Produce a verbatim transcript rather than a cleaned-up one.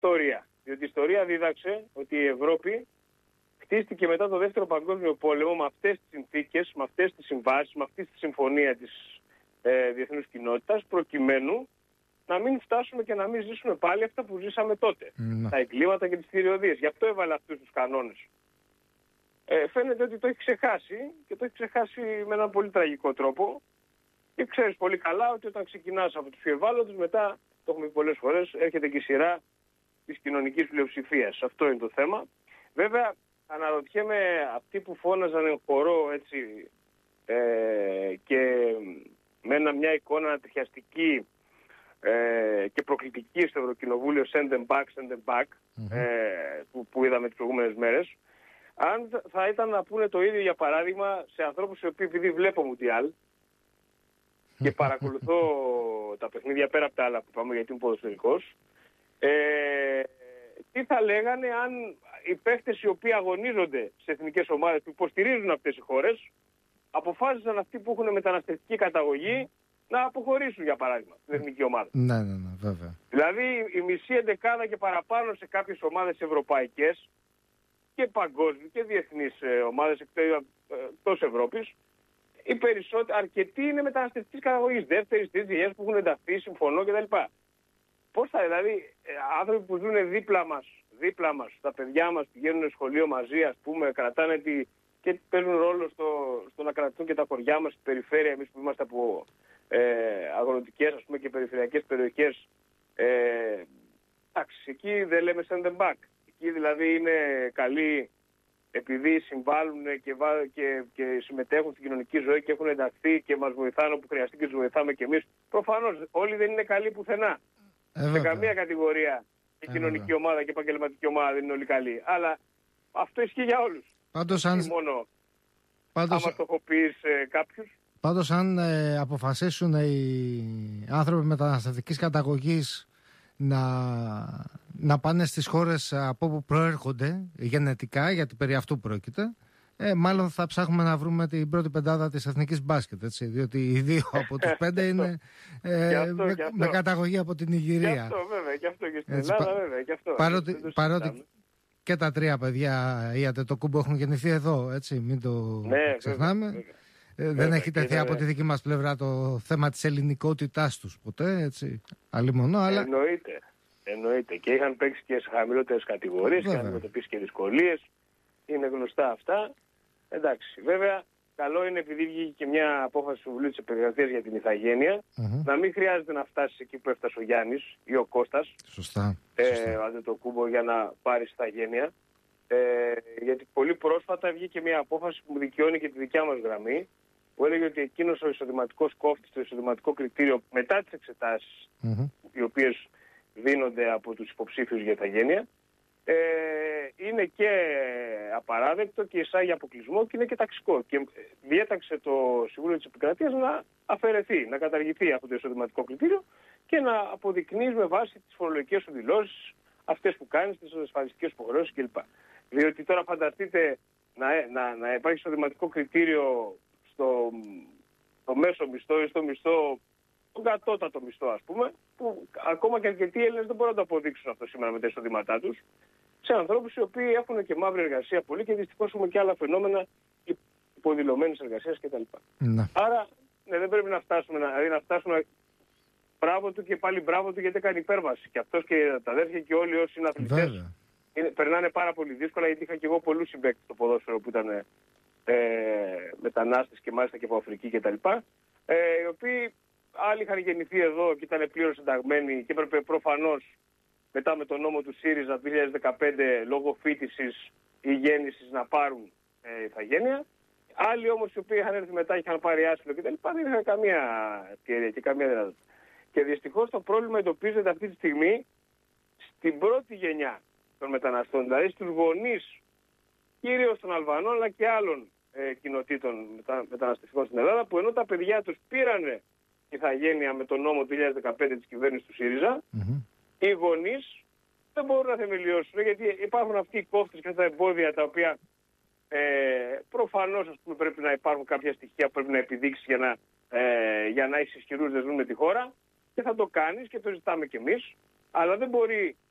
ιστορία. Διότι η ιστορία δίδαξε ότι η Ευρώπη χτίστηκε μετά το Δεύτερο Παγκόσμιο Πόλεμο με αυτές τις συνθήκες, με αυτές τις συμβάσεις, με αυτή τη συμφωνία της ε, διεθνούς κοινότητας, προκειμένου να μην φτάσουμε και να μην ζήσουμε πάλι αυτά που ζήσαμε τότε. Mm. Τα εγκλήματα και τις θηριωδίες. Γι' αυτό έβαλε αυτούς τους κανόνες. Ε, φαίνεται ότι το έχει ξεχάσει και το έχει ξεχάσει με έναν πολύ τραγικό τρόπο. Και ξέρεις πολύ καλά ότι όταν ξεκινάς από τους πιο ευάλωτους, μετά, το έχουμε πει πολλές φορές, έρχεται και η σειρά της κοινωνικής πλειοψηφίας. Αυτό είναι το θέμα. Βέβαια, αναρωτιέμαι αυτοί που φώναζαν εν χορό έτσι ε, και με ένα, μια εικόνα ανατριχιαστική ε, και προκλητική στο Ευρωκοινοβούλιο, send them back, send them back, mm-hmm. ε, που, που είδαμε τις προηγούμενες μέρες, αν θα ήταν να πούνε το ίδιο για παράδειγμα σε ανθρώπους οι οποίοι, επειδή βλέπω Μουντιάλ και παρακολουθώ τα παιχνίδια πέρα από τα άλλα που πάμε γιατί είμαι ποδοσφαιρικός, ε, τι θα λέγανε αν οι παίχτες οι οποίοι αγωνίζονται σε εθνικές ομάδες που υποστηρίζουν αυτές οι χώρες αποφάσισαν αυτοί που έχουν μεταναστευτική καταγωγή να αποχωρήσουν, για παράδειγμα, στην εθνική ομάδα. Ναι, ναι, ναι, βέβαια. Δηλαδή η μισή εντεκάδα και παραπάνω σε κάποιες ομάδες ευρωπαϊκές και παγκόσμιες και διεθνείς ομάδες εκτός Ευρώπης, οι περισσότεροι, αρκετοί είναι μεταναστευτικής καταγωγής, δεύτερης, τρίτης γενιάς που έχουν ενταχθεί, συμφωνώ κτλ. Πώς θα, δηλαδή, άνθρωποι που ζουν δίπλα μας, δίπλα μας, τα παιδιά μας πηγαίνουν σχολείο μαζί, ας πούμε, κρατάνε τη, και παίζουν ρόλο στο, στο να κρατούν και τα χωριά μας, στην περιφέρεια, εμείς που είμαστε από ε, αγροτικές, ας πούμε, και περιφερειακές περιοχές. Ε, εντάξει, εκεί δεν λέμε send them back. Εκεί δηλαδή είναι καλοί επειδή συμβάλλουν και, και, και συμμετέχουν στην κοινωνική ζωή και έχουν ενταχθεί και μας βοηθάνε όπου χρειαστεί και τους βοηθάμε κι εμείς. Προφανώς όλοι δεν είναι καλοί πουθενά. Ε, σε καμία κατηγορία και ε, κοινωνική βέβαια. ομάδα και επαγγελματική ομάδα δεν είναι όλοι καλοί. Αλλά αυτό ισχύει για όλους. Πάντως αν... μόνο Πάντως... άμα στοχοποιείς ε, κάποιους. Πάντως αν ε, αποφασίσουν οι άνθρωποι μεταναστευτικής καταγωγής να, να πάνε στις χώρες από όπου προέρχονται γενετικά, γιατί περί αυτού πρόκειται, Ε, μάλλον θα ψάχνουμε να βρούμε την πρώτη πεντάδα της εθνικής μπάσκετ, έτσι, διότι οι δύο από τους πέντε είναι ε, αυτό, με, με καταγωγή από την Ιγυρία. Και αυτό βέβαια, και αυτό και στην έτσι, Ελλάδα πα, βέβαια, και αυτό. Παρότι, παρότι και τα τρία παιδιά η Αντετοκούμπο έχουν γεννηθεί εδώ, έτσι, μην το ναι, ξεχνάμε. Βέβαια, βέβαια. Ε, δεν βέβαια, έχει τεθεί από τη δική μας πλευρά το θέμα της ελληνικότητάς τους ποτέ, έτσι, αλλήμονο, αλλά... Εννοείται, εννοείται. Και είχαν παίξει και σε χαμηλότερες κατηγορίες και είχαν αντιμετωπίσει και δυσκολίες. Είναι γνωστά αυτά. Εντάξει, βέβαια, καλό είναι επειδή βγήκε και μια απόφαση του Συμβουλίου της Επικρατείας για την ηθαγένεια, mm-hmm. να μην χρειάζεται να φτάσει εκεί που έφτασε ο Γιάννης ή ο Κώστας, σωστά, ε, σωστά. ο Αντετοκούμπο, για να πάρει ηθαγένεια. Ε, γιατί πολύ πρόσφατα βγήκε μια απόφαση που δικαιώνει και τη δικιά μας γραμμή, που έλεγε ότι εκείνος ο εισοδηματικός κόφτης, το εισοδηματικό κριτήριο μετά τις εξετάσεις, mm-hmm. οι οποίες δίνονται από τους υποψήφιους για ηθαγένεια, Ε, είναι και απαράδεκτο και εισάγει αποκλεισμό και είναι και ταξικό. Και διέταξε το Συμβούλιο της Επικρατείας να αφαιρεθεί, να καταργηθεί αυτό το εισοδηματικό κριτήριο και να αποδεικνύεις με βάση τις φορολογικές σου δηλώσεις, αυτές που κάνεις, τις ασφαλιστικές υποχρεώσεις κλπ. Διότι τώρα φανταστείτε να, να, να υπάρχει εισοδηματικό κριτήριο στο, στο μέσο μισθό ή στο μισθό, τον κατώτατο μισθό, ας πούμε, που ακόμα και αρκετοί Έλληνες δεν μπορούν να το αποδείξουν αυτό σήμερα με τα εισοδήματά τους, σε ανθρώπους οι οποίοι έχουν και μαύρη εργασία πολύ και δυστυχώς έχουμε και άλλα φαινόμενα υποδηλωμένης εργασίας κτλ. Ναι. Άρα ναι, δεν πρέπει να φτάσουμε, δηλαδή να φτάσουμε μπράβο του και πάλι μπράβο του γιατί έκανε υπέρβαση. Και αυτός και τα αδέρφια και όλοι όσοι είναι αθλητές περνάνε πάρα πολύ δύσκολα, γιατί είχα και εγώ πολλούς συμπαίκτες στο ποδόσφαιρο που ήταν ε, μετανάστες και μάλιστα και από Αφρική κτλ. Ε, οι οποίοι άλλοι είχαν γεννηθεί εδώ και ήταν πλήρως ενταγμένοι και έπρεπε προφανώς μετά με τον νόμο του ΣΥΡΙΖΑ το δύο χιλιάδες δεκαπέντε λόγω φοιτησης ή γέννησης να πάρουν ε, ηθαγένεια. Άλλοι όμως οι οποίοι είχαν έρθει μετά και είχαν πάρει άσυλο κτλ. Δεν είχαν καμία ευκαιρία και καμία δυνατότητα. Και δυστυχώς το πρόβλημα εντοπίζεται αυτή τη στιγμή στην πρώτη γενιά των μεταναστών, δηλαδή στους γονείς κυρίως των Αλβανών αλλά και άλλων ε, κοινοτήτων μετα, μεταναστευτικών στην Ελλάδα, που ενώ τα παιδιά τους πήρανε ηθαγένεια με τον νόμο του δύο χιλιάδες δεκαπέντε της κυβέρνησης του ΣΥΡΙΖΑ, mm-hmm. οι γονείς δεν μπορούν να θεμελιώσουν, γιατί υπάρχουν αυτοί οι κόφτες και αυτά τα εμπόδια τα οποία ε, προφανώς ας πούμε, πρέπει να υπάρχουν κάποια στοιχεία που πρέπει να επιδείξεις για να, ε, για να έχεις ισχυρούς δεσμούς με τη χώρα, και θα το κάνεις και το ζητάμε κι εμείς, αλλά δεν μπορεί